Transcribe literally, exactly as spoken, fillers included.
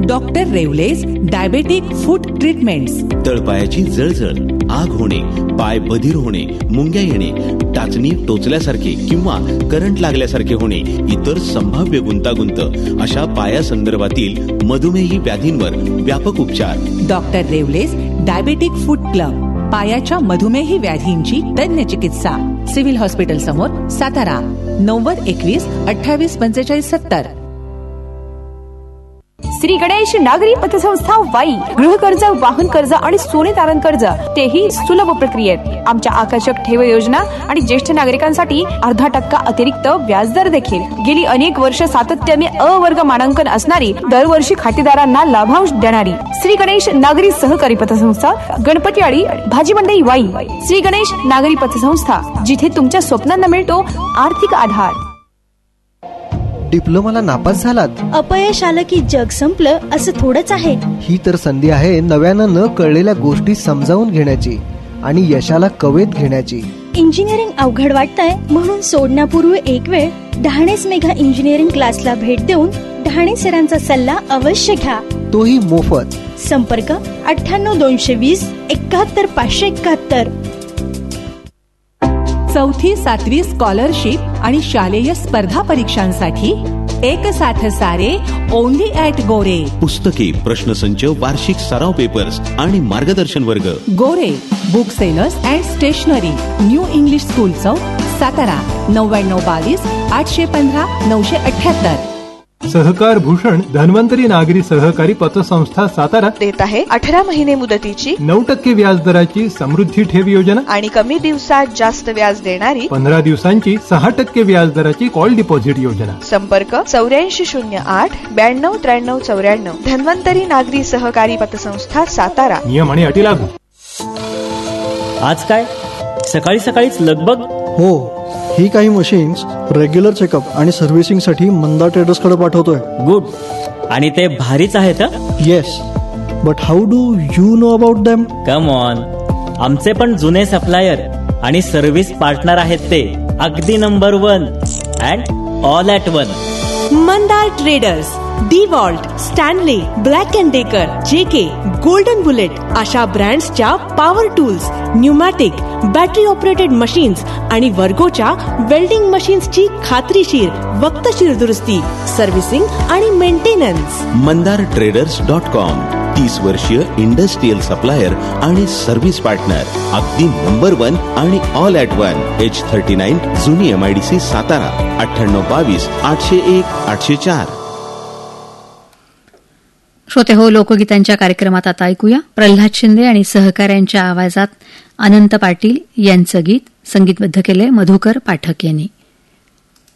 Doctor रेवलेज diabetic फूट treatments. तळपायाची जळजळ, आग होणे, पाय बधीर होणे, मुंग्या येणे, टाचणी टोचल्यासारखे किंवा करंट लागल्यासारखे होणे, इतर संभाव्य गुंतागुंत अशा पायासंदर्भातील मधुमेही व्याधींवर व्यापक उपचार. डॉक्टर रेवलेज डायबेटिक फूट क्लब, पायाच्या मधुमेही व्याधींची तज्ञ चिकित्सा. सिव्हिल हॉस्पिटल समोर, सातारा. नव्वद एकवीस अठ्ठावीस पंचेचाळीस सत्तर. श्री गणेश नागरी पतसंस्था वाई. गृह कर्ज, वाहन कर्ज आणि सोने तारण कर्ज, तेही सुलभ प्रक्रियेत. आमच्या आकर्षक ठेव योजना आणि ज्येष्ठ नागरिकांसाठी अर्धा टक्का अतिरिक्त व्याजदर देखील. गेली अनेक वर्ष सातत्याने अ वर्ग मानांकन असणारी, दरवर्षी खातेदारांना लाभांश देणारी श्री गणेश नागरी सहकारी पतसंस्था, गणपतीआळी, भाजी मंडई वाई. श्री गणेश नागरी पतसंस्था, जिथे तुमच्या स्वप्नांना मिळतो आर्थिक आधार. डिप्लोमाला नापास झालात? अपयश आलं की जग संपलं असं थोडंच आहे. ही तर संधी आहे नव्यानं न कळलेल्या गोष्टी समजावून घेण्याची आणि यशाला कवेत घेण्याची. इंजिनिअरिंग अवघड वाटतंय म्हणून सोडण्यापूर्वी एक वेळ डहाणेस मेघा इंजिनिअरिंग क्लासला भेट देऊन डहाणे सरांचा सल्ला अवश्य घ्या. तोही मोफत. संपर्क अठ्ठ्याण्णव दोनशे वीस एकाहत्तर पाचशे एकाहत्तर. चौथी सातवी स्कॉलरशिप आणि शालेय स्पर्धा परीक्षांसाठी एक साथ सारे ओनली ॲट गोरे. पुस्तके, प्रश्नसंच, वार्षिक सराव पेपर्स आणि मार्गदर्शन वर्ग. गोरे book sellers and stationery, new English school चौक, सातारा. नव्याण्णव बावीस आठशे पंधरा नऊशे अठ्याहत्तर. सहकार भूषण धन्वंतरी नागरी सहकारी पतसंस्था सातारा देत आहे अठरा महिने मुदतीची नऊ टक्के व्याज दराची समृद्धी ठेव योजना आणि कमी दिवसात जास्त व्याज देणारी पंधरा दिवसांची सहा टक्के व्याज दराची कॉल डिपॉझिट योजना. संपर्क चौऱ्याऐंशी शून्य आठ ब्याण्णव त्र्याण्णव चौऱ्याण्णव. धन्वंतरी नागरी सहकारी पतसंस्था सातारा. नियम आणि अटी लागू. आज काय सकाळी सकाळीच लगबग? हो, ही काही मशीन्स रेग्युलर चेकअप आणि सर्व्हिसिंग साठी मंदा ट्रेडर्स कडे पाठवतोय. गुड. आणि ते भारीच आहेत. Yes, but how do you know about them? Come on, आमचे पण जुने सप्लायर आणि सर्व्हिस पार्टनर आहेत ते. अगदी number one and all at one. Mandar traders, D Walt, Stanley, black and decker, जे के, गोल्डन बुलेट अशा ब्रँड्सच्या power tools, pneumatic, battery operated machines आणि वर्गोच्या वेल्डिंग मशीन्सची खात्रीशीर वक्तशीर दुरुस्ती, सर्व्हिसिंग आणि maintenance. Mandar traders dot com. तीस वर्षीय इंडस्ट्रियल सप्लायर आणि सर्व्हिस पार्टनर. अगदी नंबर वन आणि all at one. H thirty nine जुनी एमआयडीसी सातारा. अठ्ठ्याण्णव बावीस आठशे एक आठशे चार. श्रोते हो, लोकगीतांच्या कार्यक्रमात आता ऐकूया प्रल्हाद शिंदे आणि सहकाऱ्यांच्या आवाजात अनंत पाटील यांचं गीत. संगीतबद्ध केले मधुकर पाठक यांनी.